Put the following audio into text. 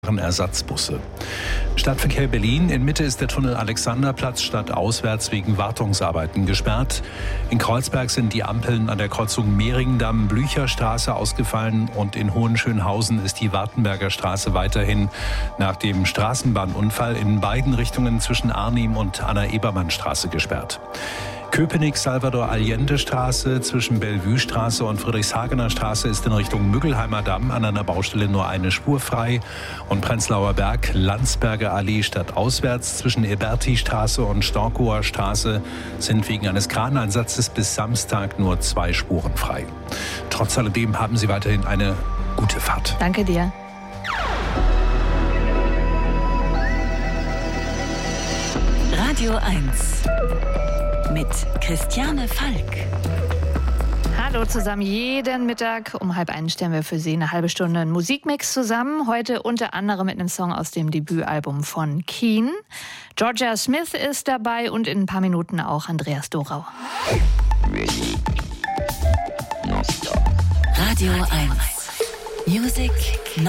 Ersatzbusse. Stadtverkehr Berlin. In Mitte ist der Tunnel Alexanderplatz stadtauswärts wegen Wartungsarbeiten gesperrt. In Kreuzberg sind die Ampeln an der Kreuzung Mehringdamm-Blücherstraße ausgefallen und in Hohenschönhausen ist die Wartenberger Straße weiterhin nach dem Straßenbahnunfall in beiden Richtungen zwischen Arnim und Anna-Ebermann-Straße gesperrt. Köpenick-Salvador-Allende-Straße zwischen Bellevue-Straße und Friedrichshagener Straße ist in Richtung Müggelheimer Damm an einer Baustelle nur eine Spur frei. Und Prenzlauer Berg, Landsberger Allee stadtauswärts zwischen Eberti-Straße und Storkower Straße sind wegen eines Kraneinsatzes bis Samstag nur 2 Spuren frei. Trotz alledem haben Sie weiterhin eine gute Fahrt. Danke dir. Radio 1 mit Christiane Falk. Hallo zusammen, jeden Mittag um 12:30 stellen wir für Sie eine halbe Stunde einen Musikmix zusammen. Heute unter anderem mit einem Song aus dem Debütalbum von Keen. Georgia Smith ist dabei und in ein paar Minuten auch Andreas Dorau. Radio 1 Music